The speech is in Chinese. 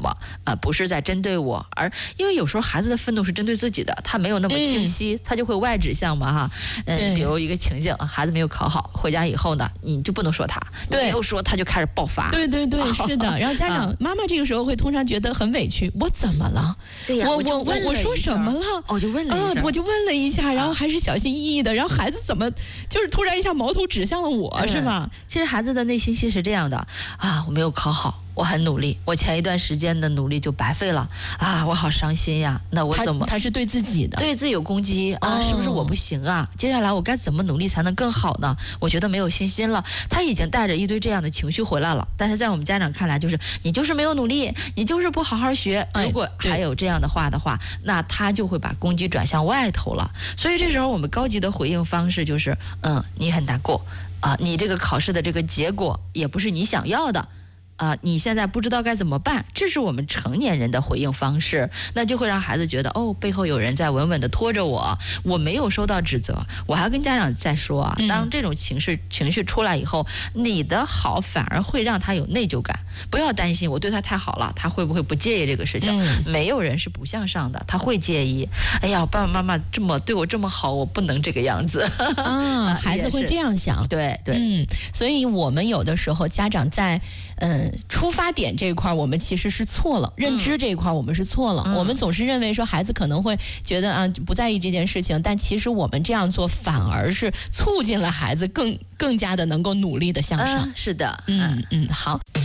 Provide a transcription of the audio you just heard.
么，不是在针对我，而因为有时候孩子的愤怒是针对自己的，他没有那么清晰，他就会外指向嘛哈。比如一个情境，孩子没有考好，回家以后呢，你就不能说他，你没有说他就开始爆发。 对对对，是的。然后家长妈妈这个时候会通常觉得很委屈，我怎么了？ 对呀， 我说什么了？ 我就问了一下， 我就问了一下，然后还是小心翼翼的，然后孩子怎么就是突然一下矛头指向了我，是吧？ 其实孩子的内心戏是这样的啊，我没有考好，我很努力，我前一段时间的努力就白费了啊，我好伤心呀。那我怎么？ 他是对自己的， 对自己有攻击啊，是不是我不行啊？接下来我该怎么努力才能更好呢？我觉得没有信心了。他已经带着一堆这样的情绪回来了，但是在我们家长看来，就是你就是没有努力，你就是不好好学。如果还有这样的话，那他就会把攻击转向外头了。所以这时候我们高级的回应方式就是，你很难过啊，你这个考试的这个结果也不是你想要的。你现在不知道该怎么办，这是我们成年人的回应方式，那就会让孩子觉得背后有人在稳稳的拖着我，我没有收到指责。我还要跟家长再说啊，当这种情绪出来以后，你的好反而会让他有内疚感。不要担心我对他太好了，他会不会不介意这个事情？没有人是不向上的，他会介意。哎呀，爸爸妈妈这么对我这么好，我不能这个样子。 孩子会这样想。 对， 所以我们有的时候家长在出发点这一块我们其实是错了，认知这一块我们是错了。我们总是认为说孩子可能会觉得不在意这件事情，但其实我们这样做反而是促进了孩子更加的能够努力的向上。 是的， 好。